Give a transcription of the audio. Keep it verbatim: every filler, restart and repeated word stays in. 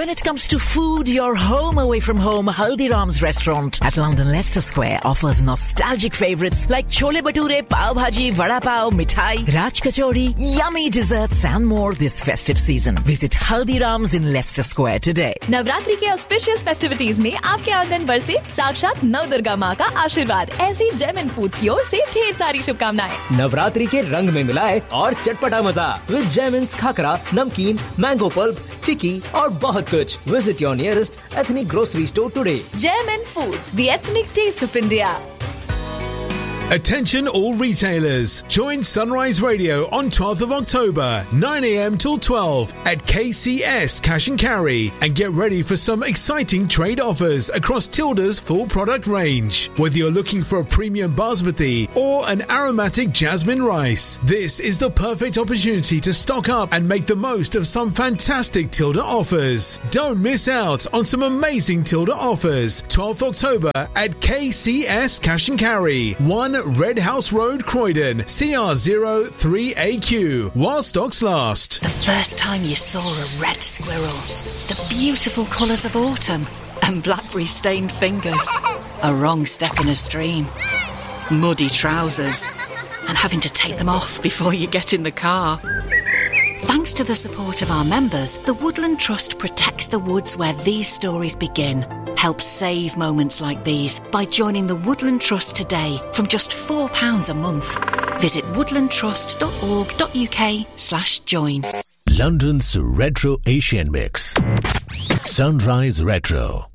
When it comes to food, your home away from home, Haldiram's restaurant at London Leicester Square offers nostalgic favorites like chole bhature, pav bhaji, vada pav, mithai, raj kachori, yummy desserts and more this festive season. Visit Haldiram's in Leicester Square today. Navratri के auspicious festivities में आपके आंगन पर से साक्षात नव दुर्गा माँ का आशीर्वाद। ऐसी जेमिन फूड्स की ओर से ढेर सारी शुभकामनाएं। नवरात्रि के रंग में मिलाए और चटपटा मजा विद जेमिन्स खाकरा, नमकीन, मैंगो पल्प, चिक्की और बहुत कुछ। Visit your nearest ethnic grocery store today. जेमिन foods, the ethnic test of India. Attention all retailers. Join Sunrise Radio on twelfth of October, nine a.m. till twelve at K C S Cash and Carry and get ready for some exciting trade offers across Tilda's full product range. Whether you're looking for a premium basmati or an aromatic jasmine rice, this is the perfect opportunity to stock up and make the most of some fantastic Tilda offers. Don't miss out on some amazing Tilda offers. twelfth of October at K C S Cash and Carry, one Red House Road, Croydon, C R zero three A Q, while stocks last. The first time you saw a red squirrel, the beautiful colours of autumn, and blackberry-stained fingers. A wrong step in a stream, muddy trousers, and having to take them off before you get in the car. Thanks to the support of our members, the Woodland Trust protects the woods where these stories begin. Help save moments like these by joining the Woodland Trust today from just four pounds a month. Visit woodlandtrust.org.uk slash join. London's Retro Asian Mix. Sunrise Retro.